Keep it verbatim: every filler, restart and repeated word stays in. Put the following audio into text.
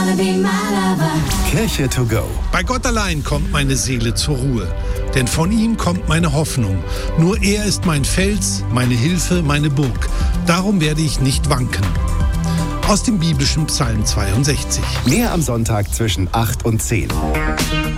Kirche to go. Bei Gott allein kommt meine Seele zur Ruhe, denn von ihm kommt meine Hoffnung. Nur er ist mein Fels, meine Hilfe, meine Burg. Darum werde ich nicht wanken. Aus dem biblischen Psalm zweiundsechzig. Mehr am Sonntag zwischen acht und zehn.